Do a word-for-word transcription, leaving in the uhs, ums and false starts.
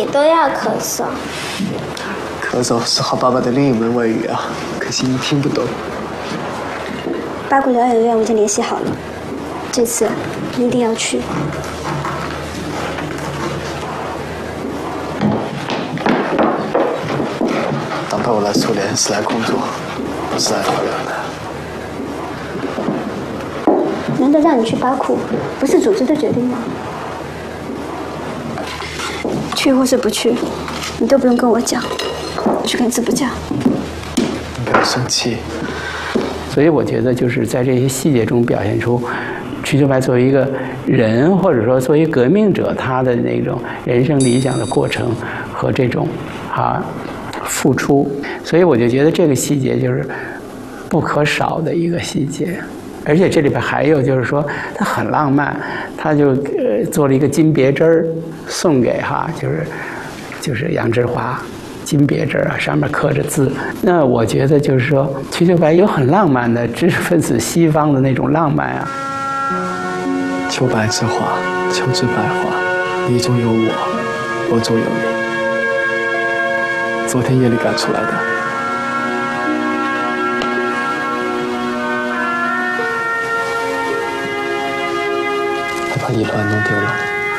都要咳嗽。 咳嗽是好爸爸的另一门外语啊，可惜你听不懂。 八股疗养院我已经联系好了，这次你一定要去。 当派我来苏联是来工作，不是来疗养的。 难道让你去巴库，不是组织的决定吗？去或是不去，你都不用跟我讲，我去跟支部讲。 你不要生气。 所以我觉得就是在这些细节中表现出瞿秋白作为一个人，或者说作为革命者，他的那种人生理想的过程和这种啊付出。所以我就觉得这个细节就是不可少的一个细节。而且这里边还有就是说，他很浪漫，他就呃做了一个金别针儿送给哈，就是就是杨之华，金别针啊，上面刻着字。那我觉得就是说，瞿秋白有很浪漫的知识分子西方的那种浪漫啊。 秋白之花，秋之百花，你中有我，我中有你。昨天夜里赶出来的。把一乱弄丢了。